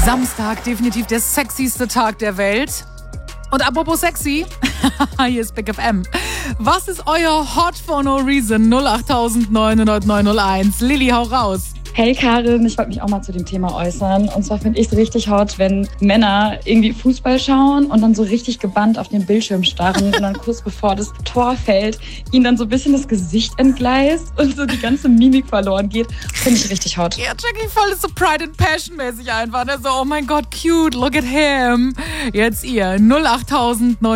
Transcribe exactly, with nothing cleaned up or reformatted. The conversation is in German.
Samstag, definitiv der sexyste Tag der Welt. Und apropos sexy, hier ist Big F M. Was ist euer Hot for no reason? null acht neun null null neun null eins. Lilly, hau raus. Hey Karin, ich wollte mich auch mal zu dem Thema äußern. Und zwar finde ich es richtig hot, wenn Männer irgendwie Fußball schauen und dann so richtig gebannt auf den Bildschirm starren und dann kurz bevor das Tor fällt, ihnen dann so ein bisschen das Gesicht entgleist und so die ganze Mimik verloren geht. Finde ich richtig hot. Ja, Jackie, voll ist so Pride and Passion mäßig einfach. Ne? So, oh mein Gott, cute, look at him. Jetzt ihr null acht neun